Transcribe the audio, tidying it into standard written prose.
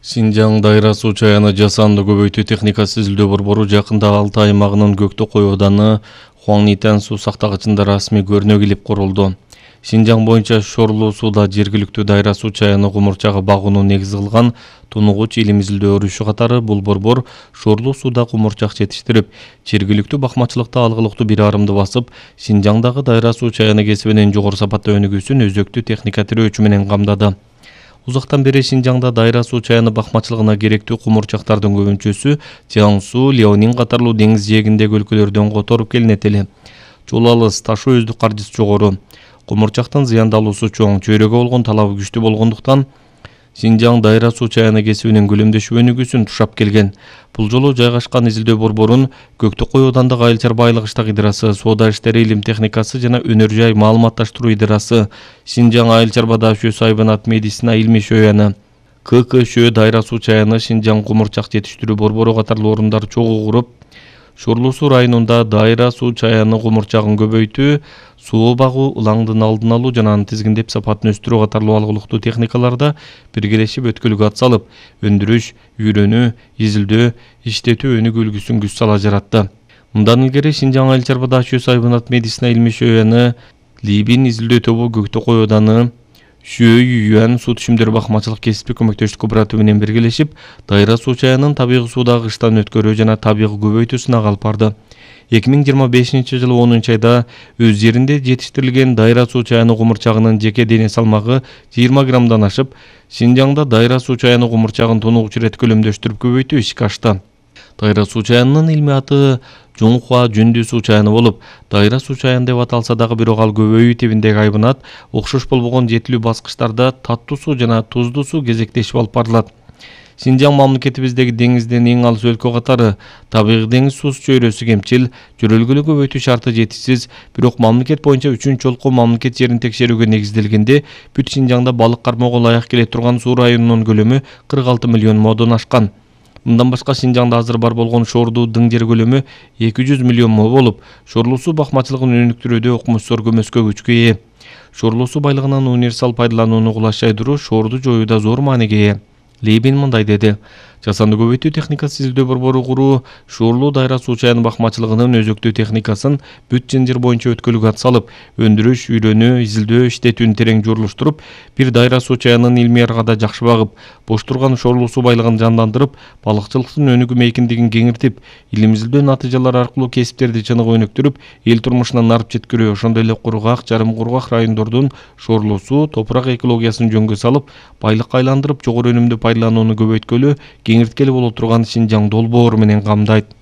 Синжаң дайра суу чаяны жасанды көбөйтүү техникасы изилдөө борбору жакында Алтай аймагынын Көктөкөй ауданы Хуаңнитен суу сактагычында расмий көрүнө килип курулду. Синжаң боюнча шорлуу сууда жергиликтүү дайра суу чаяны кумурчагы багууну негизи кылган тунугуч илим изилдөө өрүшү катары бул борбор шорлуу сууда кумурчак жетиштирип, жергиликтүү бакмачылыкта алгылыктуу бир арымды басып, Синжаңдагы дайра суу чаяны кесибинин жогору сапатта өнүгүүсүн өзөктүү техника тирөөчү менен камдады. Узактан бери Синжаңда дайра суу чаяны бакмачылыгына керектүү кумурчактардын көбүнчөсү Jiangsu, Liaoning катарлуу деңиз жээгиндеги өлкөлөрдөн которуп келинет эле. Жол алыс, ташуу өздүк каржысы жогору. Кумурчактын зыяндалуусу чоң, чөйрөгө болгон талабы күчтүү болгондуктан Синжаң дайра суу чаяны кесибинин көлөмдөшүп өнүгүүсүн тушап келген. Бул жолу жайгашкан изилдөө борборун Көктөкөй аудандык айыл чарба айлыгыштак идарасы, соода иштери илим техникасы жана өнөр жай маалыматташтыруу идарасы, Синжаң айыл чарба даашөө Сайбанат медицина илмий шөйаны, ККШ дайра суу чаяны Синжаң кумурчак жетиштирүү борбору катарлуу орундар чогуу куруп, Шорлуу суу районунда дайра суу чаяны кумурчагын көбөйтүү, суу багуу, ылаңдын алдын алуу жана анын тизгиндеп сапатын өстүрүү катарлуу алгылыктуу техникаларда биргелешип өткөлгө ат салып, өндүрүш, үйрөнүү, изилдөө, иштетүү өнүгүү үлгүсүн күч сала жаратты. Мындан илгери Синжаң айыл чарба даашөө Сайбанат медицина илмий шөйаны Либин изилдөө тобу Көктөкөй ауданы Юан суу түшүмдөр бакмачылык кесиптик көмөктөштүк кооперативы менен биргелешип, дайра суу чаянын табигый суудагы кыштан өткөрүү жана табигый көбөйтүү сынагы алып барды. 2025-жылы 10-айда өз жеринде жетиштирилген дайра суу чаяны кумурчагынын жеке дене салмагы 20 граммдан ашып, Синжаңда дайра суу чаяны кумурчагын тонугуч ирет көлөмдөштүрүп көбөйтүү ишке ашты. Дайра суу чаянынын илмий аты Жунхуа жүндүү суу чаяны болуп, дайра суу чаян деп аталса дагы бирок ал көбөйүү тибиндеги айбынат окшош болбогон жетилүү баскычтарда таттуу суу жана туздуу суу кезектешип алып барылат. Синжаң мамлекетибиздеги деңизден эң алыс өлкө катары табигый деңиз суусу чөйрөсү кемчил, жөрөлгөлүү көбөйтүү шарты жетишсиз, бирок мамлекет боюнча 3-жолку мамлекет жерин текшерүүгө негизделгенде бүт Синжаңда балык кармоого ылайык келе турган суу районунун көлөмү 46 миллион модон ашкан. Мындан башка Синжаңда азыр бар болгон шоордуу дың жер көлөмү 200 миллион мо болуп, шорлуу суу бакмачылыгын өнүктүрүүдө окумуштар көмөскө күчкө ээ. Шорлуу суу байлыгынын универсал пайдаланууну кулачтай туруу шоорду жоюуда зор мааниге ээ. Лейбин мындай деди: жасанды көбөйтүү техникасы изилдөө борбору куруу шорлуу дайра суу чаяны бакмачылыгынын өзөктүү техникасын бүт Жер боюнча өткөлгө ат салып, өндүрүш, үйрөнүү, изилдөө, иштетүүнү терең журулуштуруп, бир дайра суу чаянын илмий аргада жакшы багып, бош турган шорлуу суу байлыгын жандандырып, балыкчылыктын өнүгүү мейкиндигин кеңиртип, илим изилдөө натыйжалары аркылуу кесиптерди чыныгы өнүктүрүп, эл турмушунан арып жеткирүү, ошондой эле кургак, жарым кургак райондордун шорлуу суу, топурак экологиясын жөнгө салып, байлыкка айландырып, жогору өнүмдүү пайдаланууну көбөйткөлү, кеңирткели боло турган Синжаң долбоору менен камдайт.